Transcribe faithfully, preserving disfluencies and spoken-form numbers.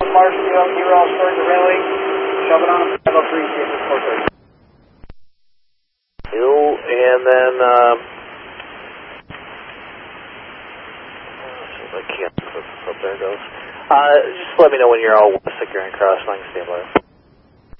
Marshfield, you're all stored the railing. Shove it on a five oh three, see if it's closer. And then, um, I can't, up there it goes. Uh, just let me know when you're all securing crossline, stand by.